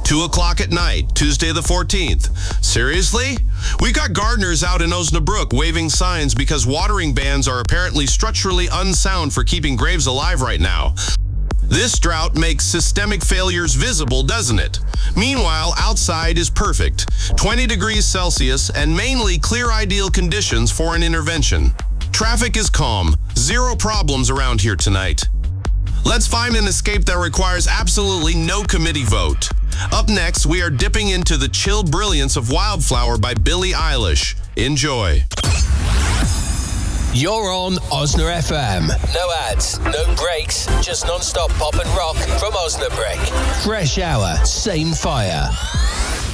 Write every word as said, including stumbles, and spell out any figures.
two o'clock at night, Tuesday the fourteenth. Seriously? We got gardeners out in Osnabrück waving signs because watering bans are apparently structurally unsound for keeping graves alive right now. This drought makes systemic failures visible, doesn't it? Meanwhile, outside is perfect. twenty degrees Celsius and mainly clear ideal conditions for an intervention. Traffic is calm. Zero problems around here tonight. Let's find an escape that requires absolutely no committee vote. Up next, we are dipping into the chill brilliance of Wildflower by Billie Eilish. Enjoy. You're on Osna F M. No ads, no breaks, just non-stop pop and rock from Osnabrück. Fresh hour, same fire.